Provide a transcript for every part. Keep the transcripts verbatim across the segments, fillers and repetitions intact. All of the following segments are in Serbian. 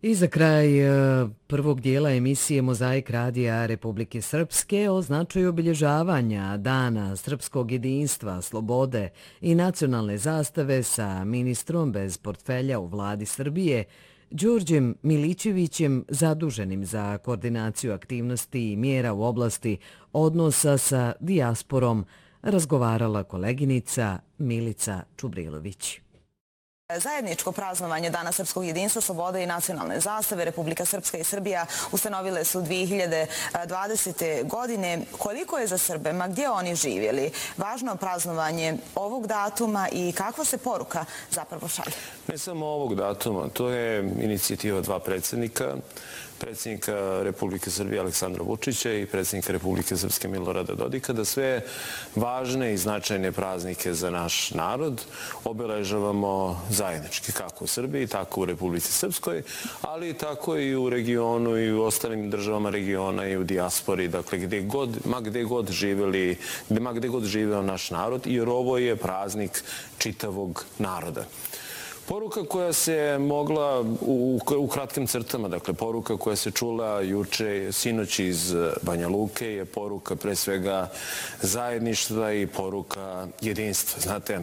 I za kraj prvog dijela emisije Mozaik radija Republike Srpske o značaju obilježavanja Dana srpskog jedinstva, slobode i nacionalne zastave sa ministrom bez portfelja u vladi Srbije, Đorđem Milićevićem, zaduženim za koordinaciju aktivnosti i mjera u oblasti odnosa sa dijasporom, razgovarala koleginica Milica Čubrilović. Zajedničko praznovanje Dana srpskog jedinstva, slobode i nacionalne zastave Republika Srpska i Srbija ustanovile su dvije hiljade dvadesete. godine. Koliko je za Srbe, ma gdje oni živjeli, važno praznovanje ovog datuma i kakva se poruka zapravo šalje? Ne samo ovog datuma, to je inicijativa dva predsjednika, predsjednika Republike Srbije Aleksandra Vučića i predsjednika Republike Srpske Milorada Dodika, da sve važne i značajne praznike za naš narod obeležavamo zajednički, kako u Srbiji, tako u Republici Srpskoj, ali tako i u regionu i u ostalim državama regiona i u dijaspori, dakle gdje god, ma gdje god živjeli, ma gdje god živeo naš narod, jer ovo je praznik čitavog naroda. Poruka koja se mogla u, u kratkim crtama, dakle poruka koja se čula juče, sinoć iz Banja Luke, je poruka pre svega zajedništva i poruka jedinstva. Znate,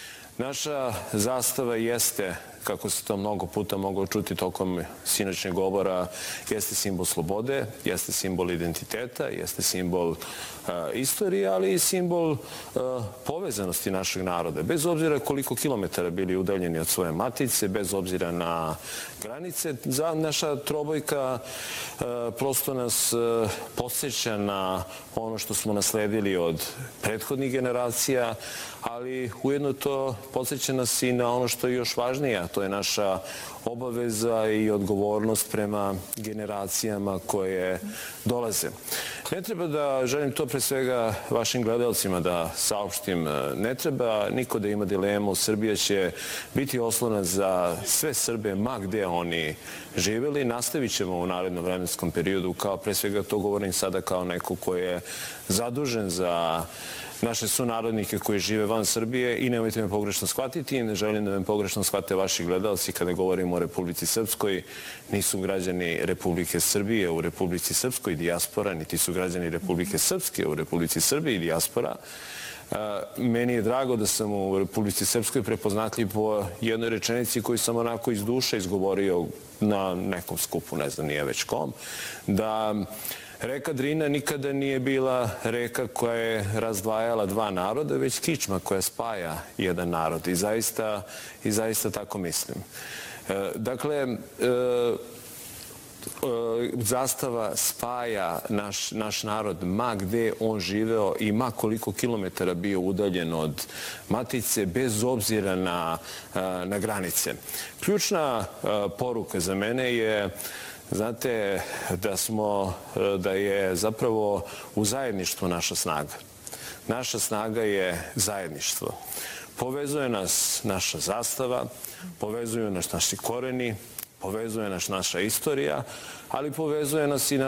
naša zastava jeste, kako se to mnogo puta moglo čuti tokom sinoćnjeg govora, jeste simbol slobode, jeste simbol identiteta, jeste simbol uh, istorije, ali i simbol uh, povezanosti našeg naroda. Bez obzira koliko kilometara bili udaljeni od svoje matice, bez obzira na granice, za naša trobojka uh, prosto nas uh, podsjeća na ono što smo nasledili od prethodnih generacija, ali ujedno to podsjeća nas i na ono što je još važnije, to je naša obaveza i odgovornost prema generacijama koje dolaze. Ne treba da, želim to pre svega vašim gledalcima da saopštim, ne treba niko da ima dilemu. Srbija će biti oslonac za sve Srbe, ma gde oni živjeli. Nastavit ćemo u narednom vremenskom periodu, kao pre svega to govorim sada kao neko ko je zadužen za naše sunarodnike koji žive van Srbije i nemojte me pogrešno shvatiti i ne želim da me pogrešno shvate vaši gledalci kada govorimo o Republici Srpskoj. Nisu građani Republike Srbije u Republici Srpskoj dijaspora, niti su građani Republike Srpske u Republici Srbiji dijaspora. Meni je drago da sam u Republici Srpskoj prepoznatljiv po jednoj rečenici koju sam onako iz duše izgovorio na nekom skupu, ne znam nije već kom, da reka Drina nikada nije bila reka koja je razdvajala dva naroda, već kičma koja spaja jedan narod. I zaista, i zaista tako mislim. Dakle, zastava spaja naš, naš narod ma gde on živeo i ma koliko kilometara bio udaljen od matice, bez obzira na, na granice. Ključna poruka za mene je, znate, da smo, da je zapravo u zajedništvu naša snaga. Naša snaga je zajedništvo. Povezuje nas naša zastava, povezuju nas naši koreni, povezuje nas naša istorija, ali povezuje nas i naša